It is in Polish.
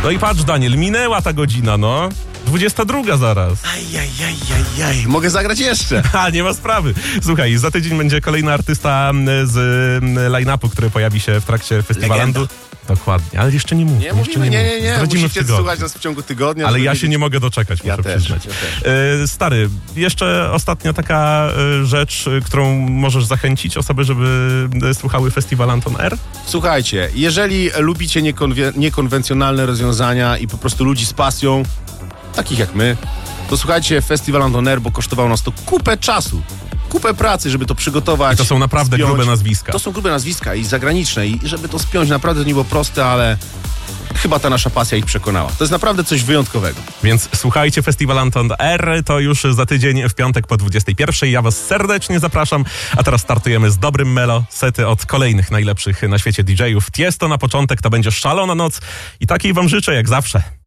No i patrz, Daniel, minęła ta godzina, no. 22 zaraz. Ajajajajaj, mogę zagrać jeszcze. A, nie ma sprawy. Słuchaj, za tydzień będzie kolejny artysta z line-upu, który pojawi się w trakcie Festiwalandu. Dokładnie, ale jeszcze nie mów. Nie mówimy, nie. Zdradzimy w Musicie tygodniu. słuchać nas w ciągu tygodnia. Ale żeby ja się wiedzieć. nie mogę doczekać, Ja muszę też, przyznać. ja też. Stary, jeszcze ostatnia taka rzecz, którą możesz zachęcić osoby, żeby słuchały Festiwaland on Air? Słuchajcie, jeżeli lubicie niekonwencjonalne rozwiązania i po prostu ludzi z pasją, takich jak my, to słuchajcie Festiwaland on Air, bo kosztowało nas to kupę czasu, kupę pracy, żeby to przygotować. I to są naprawdę spiąć. grube nazwiska. To są grube nazwiska i zagraniczne i żeby to spiąć naprawdę to nie było proste, ale chyba ta nasza pasja ich przekonała. To jest naprawdę coś wyjątkowego. Więc słuchajcie Festiwaland on Air, to już za tydzień w piątek po 21. Ja was serdecznie zapraszam, a teraz startujemy z dobrym melo, sety od kolejnych najlepszych na świecie DJ-ów. Tiesto na początek, to będzie szalona noc i takiej wam życzę jak zawsze.